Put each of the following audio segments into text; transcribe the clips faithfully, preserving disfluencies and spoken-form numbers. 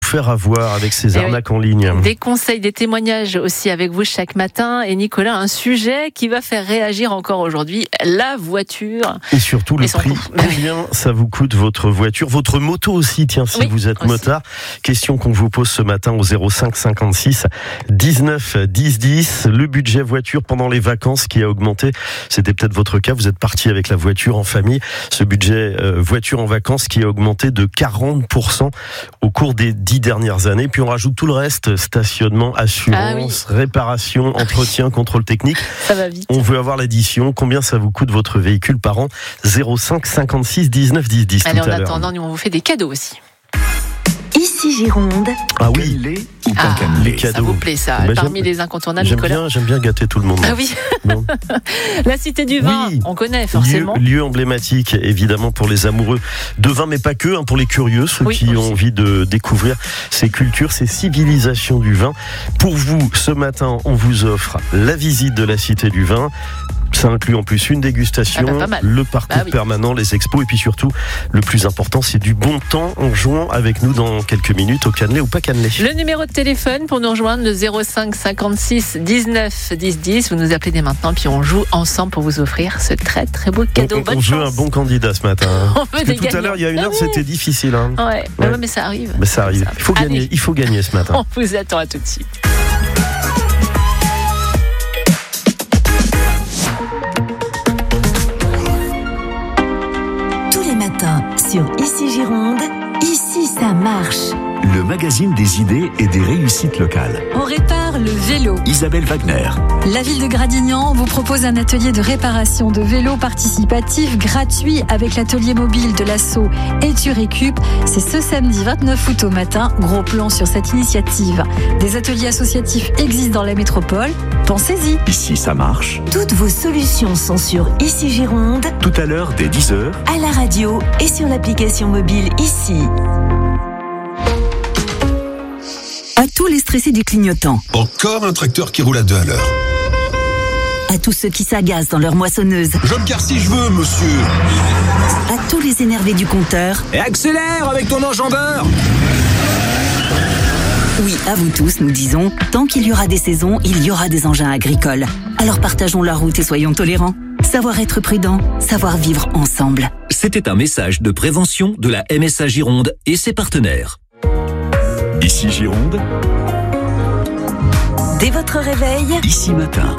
faire avoir avec ces Et arnaques oui. en ligne. Des conseils, des témoignages aussi avec vous chaque matin. Et Nicolas, un sujet qui va faire réagir encore aujourd'hui, la voiture. Et surtout le Et son prix. coût. Combien ça vous coûte votre voiture, votre moto aussi, tiens, si Oui, vous êtes aussi. motard. Question qu'on vous pose ce matin au zéro cinq cinquante-six dix-neuf dix dix. Le budget voiture pendant les vacances qui a augmenté. C'était peut-être votre cas. Vous êtes parti avec la voiture en famille. Ce budget euh, voiture en vacances qui a augmenté de quarante pour cent au cours des dix dernières années. Puis on rajoute tout le reste, stationnement, assurance, Ah oui. réparation, entretien, contrôle technique. Ça va vite. On veut avoir l'addition. Combien ça vous coûte votre véhicule par an? zéro cinq cinquante-six dix-neuf dix dix. Allez, tout en à l'heure. attendant, nous on vous fait des cadeaux aussi. Ici Gironde. Ah oui, Cannelé ou pas Ah, les cannelé? ça cadeaux. vous plaît ça, Bah, parmi j'aime- les incontournables, j'aime Nicolas. bien, j'aime bien gâter tout le monde. Ah oui, Bon. la Cité du Vin, Oui. on connaît Lieu, forcément. lieu emblématique, évidemment, pour les amoureux de vin, mais pas que, hein, pour les curieux, ceux Oui, qui aussi. ont envie de découvrir ces cultures, ces civilisations du vin. Pour vous, ce matin, on vous offre la visite de la Cité du Vin. Ça inclut en plus une dégustation, Ah bah, pas mal. le parcours Bah oui. permanent, les expos, et puis surtout, le plus important, c'est du bon temps en jouant avec nous dans quelques minutes au cannelé ou pas cannelé. Le numéro de téléphone pour nous rejoindre, le zéro cinq cinquante-six dix-neuf dix dix. Vous nous appelez dès maintenant, puis on joue ensemble pour vous offrir ce très très beau cadeau. On, on, Bonne on veut chance. un bon candidat ce matin. hein. On veut Parce que des tout à gagnants. l'heure, il y a une Ah heure, oui. c'était difficile. Hein. Ouais, mais, Ouais. ouais, mais ça arrive. Mais ça arrive. Il faut Allez. gagner. Il faut gagner ce matin. On vous attend, à tout de suite. Tous les matins sur Ici Gironde. Ici ça marche. Le magazine des idées et des réussites locales. On répare le vélo. Isabelle Wagner. La ville de Gradignan vous propose un atelier de réparation de vélos participatif gratuit avec l'atelier mobile de l'asso Et tu récup. C'est ce samedi vingt-neuf août au matin. Gros plan sur cette initiative. Des ateliers associatifs existent dans la métropole. Pensez-y. Ici ça marche. Toutes vos solutions sont sur Ici Gironde, Tout à l'heure dès dix heures. à la radio et sur l'application mobile Ici. À tous les stressés du clignotant, Encore un tracteur qui roule à deux à l'heure. à tous ceux qui s'agacent dans leur moissonneuse, Je me gare si je veux, monsieur. à tous les énervés du compteur, Et accélère avec ton enjambeur! oui, à vous tous, nous disons, tant qu'il y aura des saisons, il y aura des engins agricoles. Alors partageons la route et soyons tolérants. Savoir être prudent, savoir vivre ensemble. C'était un message de prévention de la M S A Gironde et ses partenaires. Ici Gironde. Dès votre réveil, Ici matin.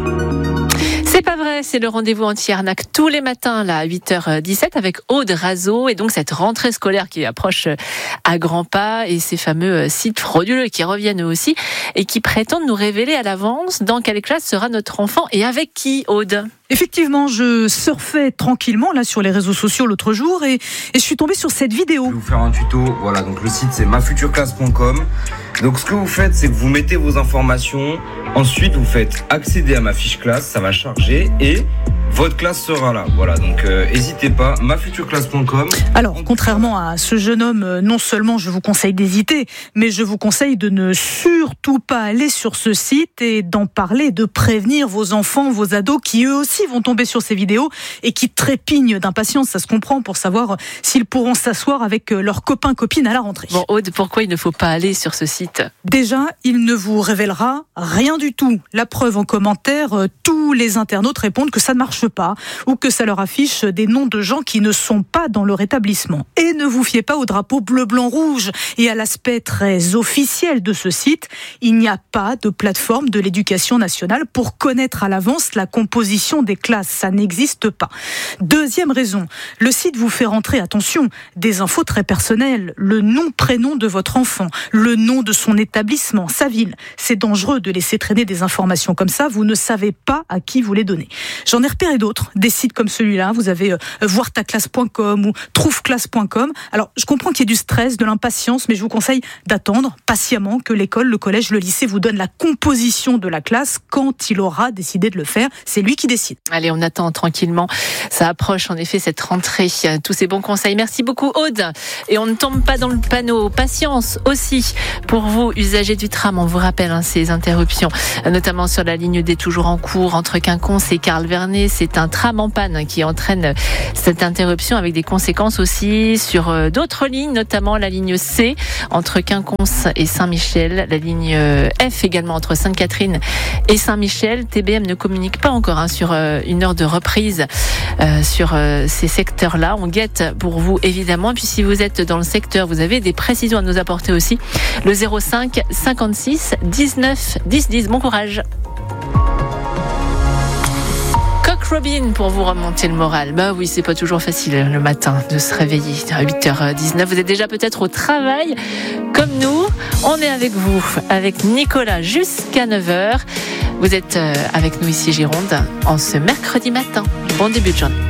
C'est pas vrai, c'est le rendez-vous anti-arnaque tous les matins là, à huit heures dix-sept avec Aude Razo et donc cette rentrée scolaire qui approche à grands pas et ces fameux sites frauduleux qui reviennent eux aussi et qui prétendent nous révéler à l'avance dans quelle classe sera notre enfant et avec qui, Aude. Effectivement, je surfais tranquillement là sur les réseaux sociaux l'autre jour et, et je suis tombée sur cette vidéo. Je vais vous faire un tuto. Voilà, donc le site c'est ma future classe point com. Donc ce que vous faites, c'est que vous mettez vos informations. Ensuite, vous faites accéder à ma fiche classe, ça va charger et votre classe sera là. Voilà, donc n'hésitez euh, pas, ma future classe point com. Alors, contrairement à ce jeune homme, euh, non seulement je vous conseille d'hésiter, mais je vous conseille de ne surtout pas aller sur ce site et d'en parler, de prévenir vos enfants, vos ados qui eux aussi vont tomber sur ces vidéos et qui trépignent d'impatience, ça se comprend, pour savoir s'ils pourront s'asseoir avec leurs copains, copines à la rentrée. Bon, Aude, pourquoi il ne faut pas aller sur ce site ? Déjà, il ne vous révélera rien du tout. La preuve en commentaire, euh, tous les internautes répondent que ça ne marche pas ou que ça leur affiche des noms de gens qui ne sont pas dans leur établissement. Et ne vous fiez pas au drapeau bleu, blanc, rouge et à l'aspect très officiel de ce site. Il n'y a pas de plateforme de l'éducation nationale pour connaître à l'avance la composition des classes. Ça n'existe pas. Deuxième raison, le site vous fait rentrer, attention, des infos très personnelles. Le nom, prénom de votre enfant, le nom de son établissement, sa ville. C'est dangereux de laisser traîner des informations comme ça. Vous ne savez pas à qui vous les donnez. J'en ai repéré d'autres, des sites comme celui-là. Vous avez euh, voir ta classe point com ou trouve classe point com. Alors, je comprends qu'il y ait du stress, de l'impatience, mais je vous conseille d'attendre patiemment que l'école, le collège, le lycée vous donne la composition de la classe quand il aura décidé de le faire. C'est lui qui décide. Allez, on attend tranquillement. Ça approche en effet cette rentrée. Tous ces bons conseils. Merci beaucoup, Aude. Et on ne tombe pas dans le panneau. Patience aussi pour vous, usagers du tram. On vous rappelle hein, ces interruptions, notamment sur la ligne D toujours en cours entre Quinconce et Carl Vernet. c'est un tram en panne qui entraîne cette interruption avec des conséquences aussi sur euh, d'autres lignes, notamment la ligne C entre Quinconce et Saint-Michel, la ligne euh, F également entre Sainte-Catherine et Saint-Michel. T B M ne communique pas encore hein, sur euh, une heure de reprise euh, sur euh, ces secteurs-là. On guette pour vous évidemment. Et puis si vous êtes dans le secteur, vous avez des précisions à nous apporter aussi. Le zéro cinq cinquante-six dix-neuf dix dix. Bon courage. Cock Robin pour vous remonter le moral. Bah oui, c'est pas toujours facile le matin de se réveiller à huit heures dix-neuf. Vous êtes déjà peut-être au travail comme nous. On est avec vous, avec Nicolas jusqu'à neuf heures. Vous êtes avec nous ici Gironde en ce mercredi matin. Bon début de journée.